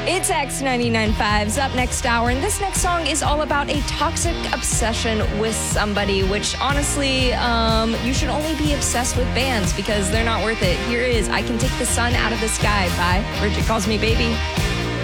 It's X99.5's up next hour, and this next song is all about a toxic obsession with somebody, which honestly, you should only be obsessed with bands because they're not worth it. Here is I Can Take the Sun Out of the Sky by Bridget Calls Me Baby.